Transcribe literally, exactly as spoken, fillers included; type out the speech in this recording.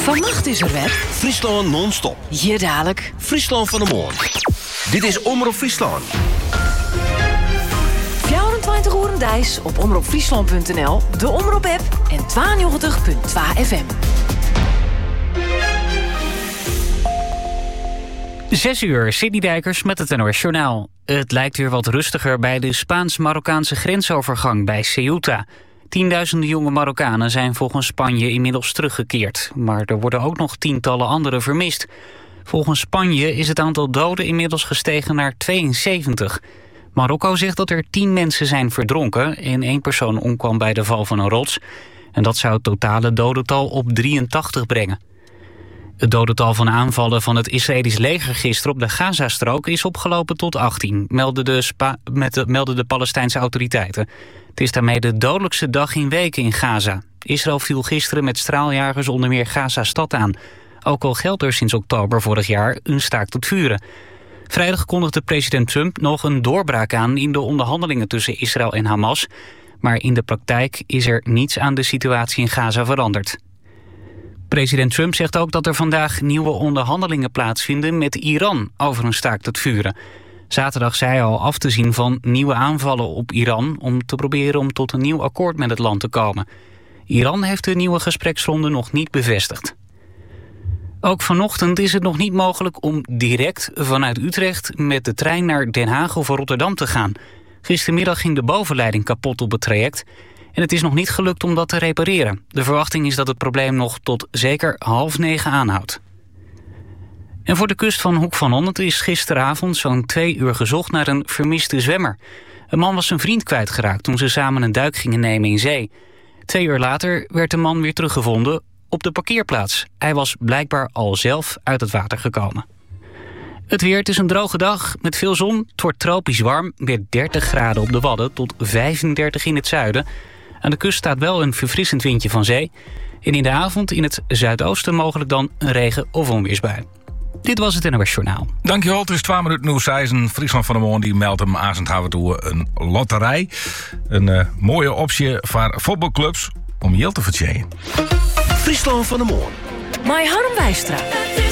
Vannacht is er weer Friesland non-stop. Hier dadelijk Friesland van de Morgen. Dit is Omroep Friesland. vierentwintig uur dijs op omroep friesland punt n l, de Omroep-app en tweeënnegentig punt twee F M. Zes uur, Sidney Dijkers met het N O S Journaal. Het lijkt weer wat rustiger bij de Spaans-Marokkaanse grensovergang bij Ceuta. Tienduizenden jonge Marokkanen zijn volgens Spanje inmiddels teruggekeerd. Maar er worden ook nog tientallen anderen vermist. Volgens Spanje is het aantal doden inmiddels gestegen naar tweeënzeventig. Marokko zegt dat er tien mensen zijn verdronken en één persoon omkwam bij de val van een rots. En dat zou het totale dodental op drieëntachtig brengen. Het dodental van aanvallen van het Israëlisch leger gisteren op de Gazastrook is opgelopen tot achttien, melden de, Spa- met de, melden de Palestijnse autoriteiten. Het is daarmee de dodelijkste dag in weken in Gaza. Israël viel gisteren met straaljagers onder meer Gaza-stad aan. Ook al geldt er sinds oktober vorig jaar een staakt het vuren. Vrijdag kondigde president Trump nog een doorbraak aan in de onderhandelingen tussen Israël en Hamas. Maar in de praktijk is er niets aan de situatie in Gaza veranderd. President Trump zegt ook dat er vandaag nieuwe onderhandelingen plaatsvinden met Iran over een staakt het vuren. Zaterdag zei hij al af te zien van nieuwe aanvallen op Iran om te proberen om tot een nieuw akkoord met het land te komen. Iran heeft de nieuwe gespreksronde nog niet bevestigd. Ook vanochtend is het nog niet mogelijk om direct vanuit Utrecht met de trein naar Den Haag of Rotterdam te gaan. Gistermiddag ging de bovenleiding kapot op het traject en het is nog niet gelukt om dat te repareren. De verwachting is dat het probleem nog tot zeker half negen aanhoudt. En voor de kust van Hoek van Holland is gisteravond zo'n twee uur gezocht naar een vermiste zwemmer. Een man was zijn vriend kwijtgeraakt toen ze samen een duik gingen nemen in zee. Twee uur later werd de man weer teruggevonden op de parkeerplaats. Hij was blijkbaar al zelf uit het water gekomen. Het weer, het is een droge dag met veel zon. Het wordt tropisch warm, met dertig graden op de Wadden tot vijfendertig in het zuiden. Aan de kust staat wel een verfrissend windje van zee. En in de avond in het zuidoosten mogelijk dan een regen- of onweersbui. Dit was het N O S Journaal. Dankjewel, het is twee minuten nieuws. Friesland van de Morgen die meldt hem aan toe een lotterij. Een uh, mooie optie voor voetbalclubs om geld te verdienen. Friesland van de Morgen. Mai Harm Wijstra.